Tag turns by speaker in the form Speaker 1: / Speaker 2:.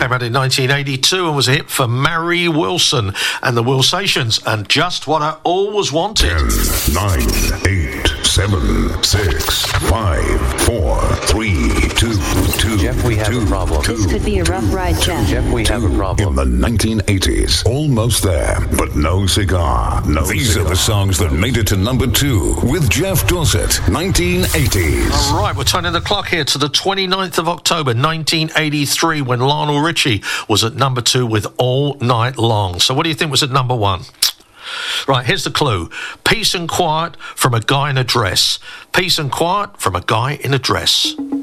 Speaker 1: came out in 1982 and was a hit for Mary Wilson and the Wilsations, and Just What I Always Wanted.
Speaker 2: 10, 9, 8, 7, 6, 5, 4, 3, 2, 2.
Speaker 3: Jeff, we have a problem.
Speaker 4: This could be a rough ride, Jeff.
Speaker 3: Jeff, we have a problem.
Speaker 2: In the 1980s, almost there, but no cigar. These are the songs that made it to number 2 with Jeff Dorset, 1980s.
Speaker 1: All right, we're turning the clock here to the 29th of October, 1983, when Lionel Richie was at number 2 with All Night Long. So what do you think was at number 1? Right, here's the clue. Peace and Quiet from a Guy in a Dress. Peace and Quiet from a Guy in a Dress.